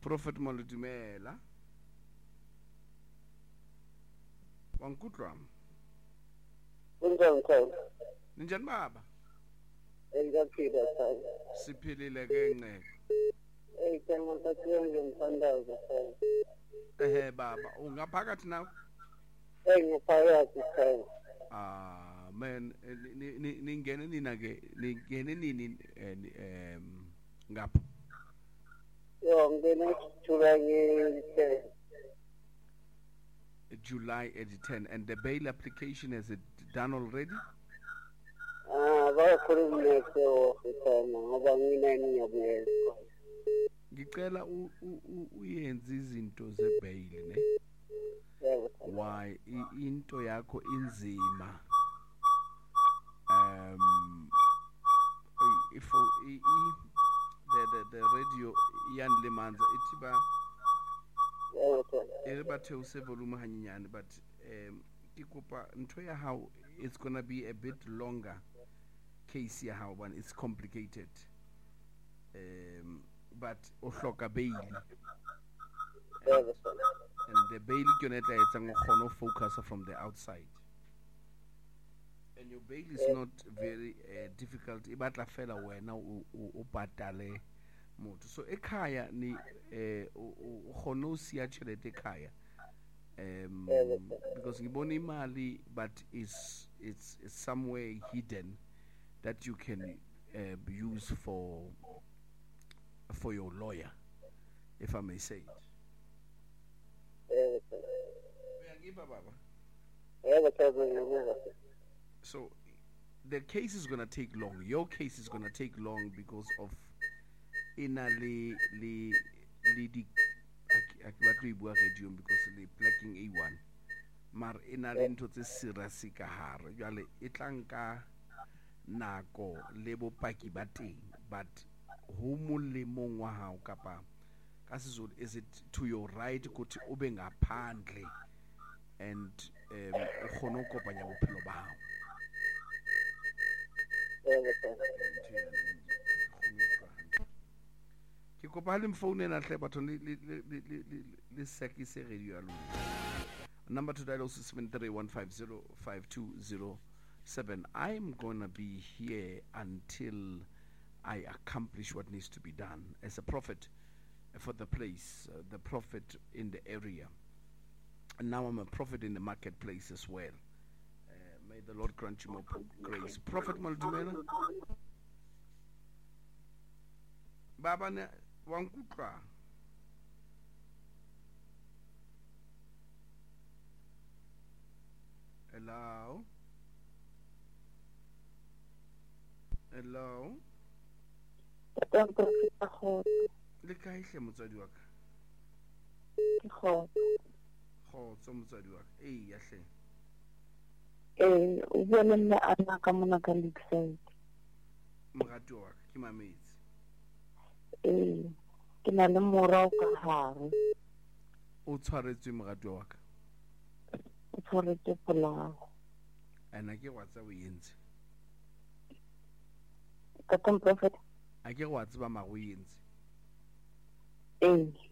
Prophet Molodumela. Wankutlwa. Kunjani? Ninjani baba? Ngiyaphila sana. Siphilile ke Nceko. Ngiyamthatha ngimthandaza sana. Baba, ungaphakathi nawe? Ngiphakathi sana. Man, ningene nina ke ningene nini ngapha? Ngene July at 10, and the bail application is it done already? Bakhuluma ofisana ngoba mina ngiyabuya. Ngicela uyenze izinto zebail ne? Why into yakho inzima? If the radio yanlimanza itiba bathe use volume hanyenyane, but ke kopa ntho ya hao it's gonna be a bit longer case ya hao one, it's complicated, but o hloka bail, and the bail ke yone tla etsa go kgona focus from the outside, and your bail is not very difficult. E batla fela wena o patale motho. So ekhaya ni o kgona o sia tšhelete ekhaya, because ngibona imali, but it's somewhere hidden that you can use for your lawyer, if I may say it. So the case is gonna take long. Your case is gonna take long because of inali li di akbatlo ibua radio because le blacking A1 mar inali ntho tse serious ka hare jwale e tlanka nako le bopaki ba teng, but ho molemong wa hao kapa ka sezulu is it to your right ukuthi ube ngaphandle and o khona go kopanya bophelo ba hao. Ke kopa le mphone ena hle batho le sekise radio ya lona. Number to dial is 731505207. I'm gonna be here until I accomplish what needs to be done as a prophet for the place, the prophet in the area, and now I'm a prophet in the marketplace as well. May the Lord grant you more grace. Prophet Molodumela. Baba ne wankutlwa. Hello. Le kae hle motswadi wa ka? Kgotso motswadi wa ka. Ya hle. O bua le nna ana ka mona ka Lakeside. Morati wa ka ke mametse. Ke na le morao ka hare. O tshwaretswe morati wa ka? O tshwaretswe polao. Ana ke wa tsa o yentse? Ka Prophet. A ke wa tseba mago yentse?